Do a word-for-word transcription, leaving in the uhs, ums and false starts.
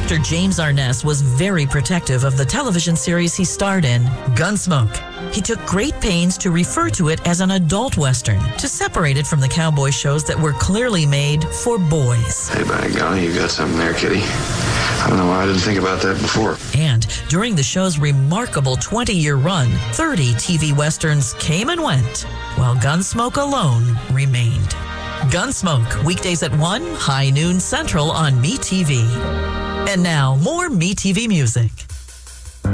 Director James Arness was very protective of the television series he starred in, Gunsmoke. He took great pains to refer to it as an adult Western, to separate it from the cowboy shows that were clearly made for boys. Hey, by golly, you got something there, kitty. I don't know why I didn't think about that before. And during the show's remarkable twenty-year run, thirty T V Westerns came and went, while Gunsmoke alone remained. Gunsmoke, weekdays at one, high noon central on MeTV. And now, more MeTV music.